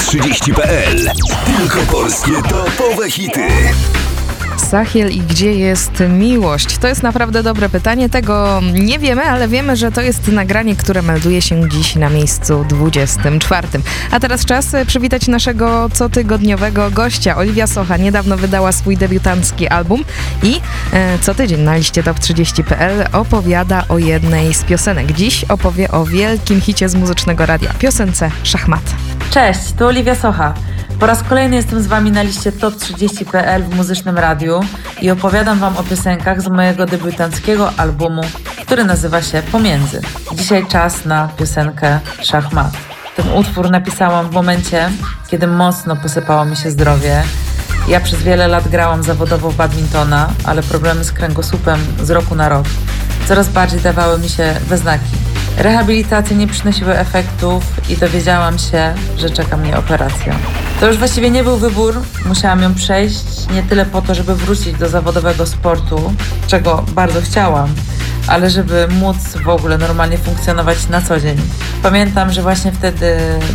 top30.pl. Tylko polskie topowe hity. Sachiel i gdzie jest miłość? To jest naprawdę dobre pytanie. Tego nie wiemy, ale wiemy, że to jest nagranie, które melduje się dziś na miejscu 24. A teraz czas przywitać naszego cotygodniowego gościa. Oliwia Socha niedawno wydała swój debiutancki album i co tydzień na liście top30.pl opowiada o jednej z piosenek. Dziś opowie o wielkim hicie z muzycznego radia, piosence Szachmat. Cześć, tu Oliwia Socha. Po raz kolejny jestem z Wami na liście top30.pl w muzycznym radiu i opowiadam Wam o piosenkach z mojego debiutanckiego albumu, który nazywa się Pomiędzy. Dzisiaj czas na piosenkę Szachmat. Ten utwór napisałam w momencie, kiedy mocno posypało mi się zdrowie. Ja przez wiele lat grałam zawodowo w badmintona, ale problemy z kręgosłupem z roku na rok coraz bardziej dawały mi się we znaki. Rehabilitacje nie przynosiły efektów i dowiedziałam się, że czeka mnie operacja. To już właściwie nie był wybór, musiałam ją przejść nie tyle po to, żeby wrócić do zawodowego sportu, czego bardzo chciałam, ale żeby móc w ogóle normalnie funkcjonować na co dzień. Pamiętam, że właśnie wtedy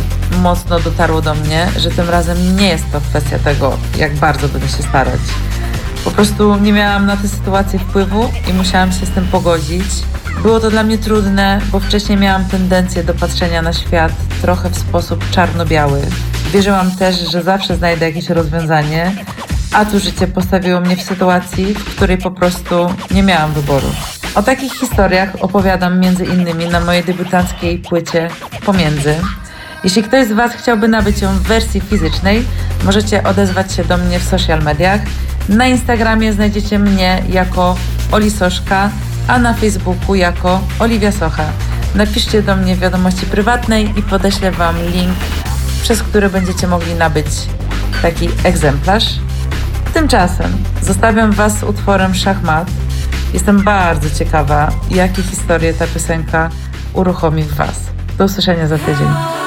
mocno dotarło do mnie, że tym razem nie jest to kwestia tego, jak bardzo będę się starać. Po prostu nie miałam na tę sytuację wpływu i musiałam się z tym pogodzić. Było to dla mnie trudne, bo wcześniej miałam tendencję do patrzenia na świat trochę w sposób czarno-biały. Wierzyłam też, że zawsze znajdę jakieś rozwiązanie, a tu życie postawiło mnie w sytuacji, w której po prostu nie miałam wyboru. O takich historiach opowiadam między innymi na mojej debiutanckiej płycie Pomiędzy. Jeśli ktoś z Was chciałby nabyć ją w wersji fizycznej, możecie odezwać się do mnie w social mediach. Na Instagramie znajdziecie mnie jako Olisoszka, a na Facebooku jako Oliwia Socha. Napiszcie do mnie w wiadomości prywatnej i podeślę Wam link, przez który będziecie mogli nabyć taki egzemplarz. Tymczasem zostawiam Was z utworem Szachmat. Jestem bardzo ciekawa, jakie historie ta piosenka uruchomi w Was. Do usłyszenia za tydzień.